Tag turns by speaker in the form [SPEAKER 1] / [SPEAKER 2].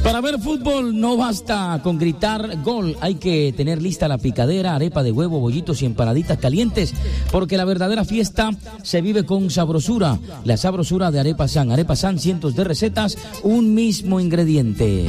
[SPEAKER 1] Para ver fútbol no basta con gritar gol, hay que tener lista la picadera, arepa de huevo, bollitos y empanaditas calientes, porque la verdadera fiesta se vive con sabrosura. La sabrosura de Arepa San. Arepa San, cientos de recetas, un mismo ingrediente.